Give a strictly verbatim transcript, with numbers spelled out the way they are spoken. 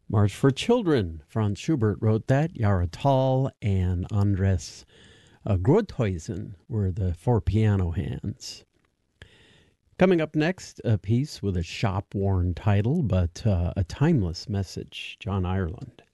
March for Children. Franz Schubert wrote that. Jara Tall and Andres uh, Groothuizen were the four piano hands. Coming up next, a piece with a shop-worn title, but uh, a timeless message, John Ireland.